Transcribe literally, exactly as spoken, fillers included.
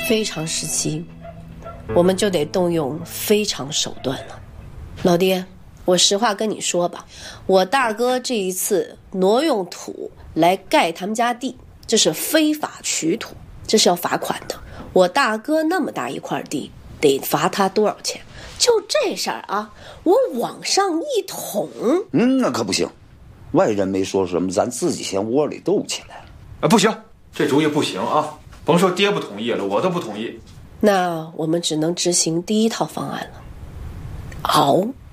非常时期，我们就得动用非常手段了。老爹，我实话跟你说吧，我大哥这一次挪用土来盖他们家地，这是非法取土，这是要罚款的。我大哥那么大一块地，得罚他多少钱？就这事儿啊，我往上一捅， 嗯，那可不行。外人没说什么，咱自己先窝里斗起来了。 啊，不行，这主意不行啊！甭说爹不同意了，我都不同意。 那我们只能执行第一套方案了，熬。